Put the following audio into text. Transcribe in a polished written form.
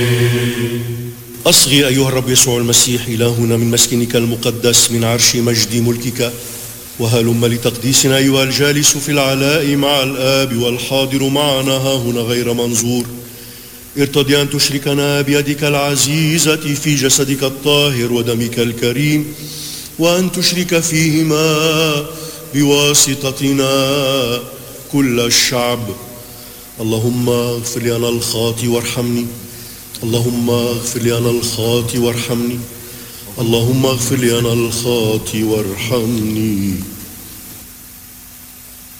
أصغي أيها الرب يسوع المسيح إلهنا من مسكنك المقدس من عرش مجد ملكك، وهلم لتقديسنا أيها الجالس في العلاء مع الآب والحاضر معنا ها هنا غير منظور. ارتضي أن تشركنا بيدك العزيزة في جسدك الطاهر ودمك الكريم، وأن تشرك فيهما بواسطتنا كل الشعب. اللهم اغفر لي أنا الخاطي وارحمني، اللهم اغفر لي أنا الخاطي وارحمني، اللهم اغفر لي أنا الخاطي وارحمني.